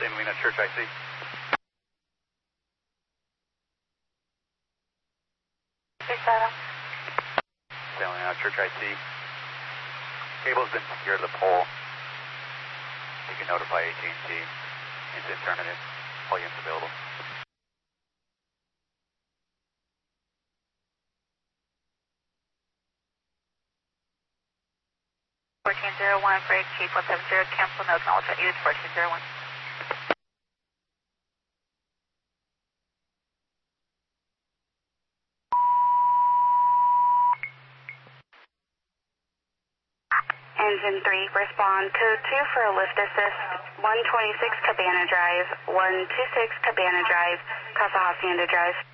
Lena Church IC. Lena Church IC. Cable's been secured to the pole. You can notify AT&T. Incident terminated. All units available. 1401 for Chief 170, cancel, no acknowledgement needed, 1401. Engine 3, respond code 2 for a lift assist, 126 Cabana Drive, 126 Cabana Drive, Casa Hacienda Drive.